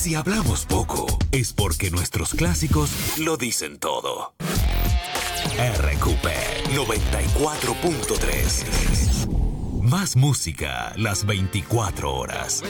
Si hablamos poco, es porque nuestros clásicos lo dicen todo. RQP 94.3. Más música las 24 horas.